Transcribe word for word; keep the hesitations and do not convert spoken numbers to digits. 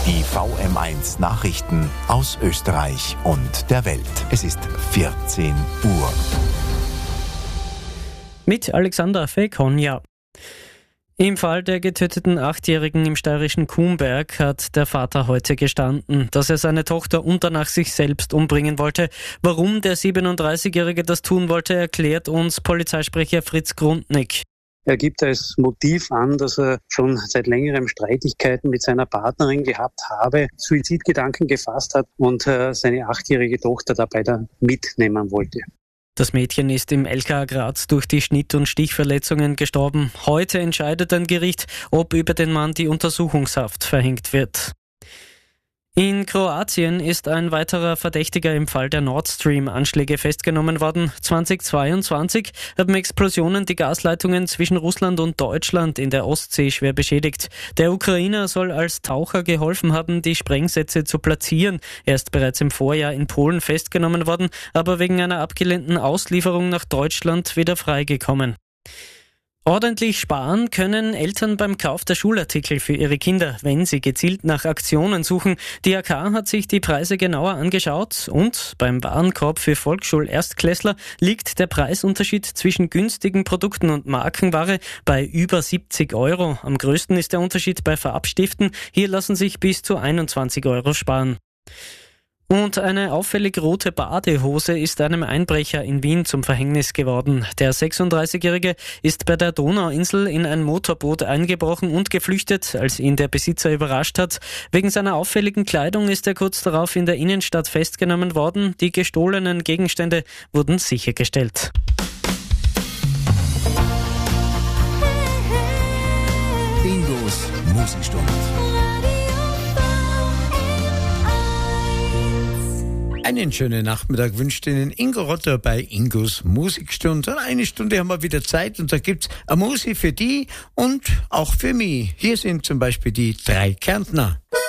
Die V M eins Nachrichten aus Österreich und der Welt. Es ist vierzehn Uhr. Mit Alexander Fekonja. Im Fall der getöteten Achtjährigen im steirischen Kuhnberg hat der Vater heute gestanden, dass er seine Tochter und danach sich selbst umbringen wollte. Warum der siebenunddreißigjährige das tun wollte, erklärt uns Polizeisprecher Fritz Grundnick. Er gibt als Motiv an, dass er schon seit längerem Streitigkeiten mit seiner Partnerin gehabt habe, Suizidgedanken gefasst hat und äh, seine achtjährige Tochter dabei dann mitnehmen wollte. Das Mädchen ist im L K A Graz durch die Schnitt- und Stichverletzungen gestorben. Heute entscheidet ein Gericht, ob über den Mann die Untersuchungshaft verhängt wird. In Kroatien ist ein weiterer Verdächtiger im Fall der Nord Stream-Anschläge festgenommen worden. zweitausendzweiundzwanzig haben Explosionen die Gasleitungen zwischen Russland und Deutschland in der Ostsee schwer beschädigt. Der Ukrainer soll als Taucher geholfen haben, die Sprengsätze zu platzieren. Er ist bereits im Vorjahr in Polen festgenommen worden, aber wegen einer abgelehnten Auslieferung nach Deutschland wieder freigekommen. Ordentlich sparen können Eltern beim Kauf der Schulartikel für ihre Kinder, wenn sie gezielt nach Aktionen suchen. Die A K hat sich die Preise genauer angeschaut und beim Warenkorb für Volksschul-Erstklässler liegt der Preisunterschied zwischen günstigen Produkten und Markenware bei über siebzig Euro. Am größten ist der Unterschied bei Farbstiften. Hier lassen sich bis zu einundzwanzig Euro sparen. Und eine auffällig rote Badehose ist einem Einbrecher in Wien zum Verhängnis geworden. Der sechsunddreißigjährige ist bei der Donauinsel in ein Motorboot eingebrochen und geflüchtet, als ihn der Besitzer überrascht hat. Wegen seiner auffälligen Kleidung ist er kurz darauf in der Innenstadt festgenommen worden. Die gestohlenen Gegenstände wurden sichergestellt. Ingos Musikstunde. Einen schönen Nachmittag wünscht Ihnen Ingo Rotter bei Ingos Musikstunde. Und eine Stunde haben wir wieder Zeit und da gibt's eine Musik für die und auch für mich. Hier sind zum Beispiel die drei Kärntner.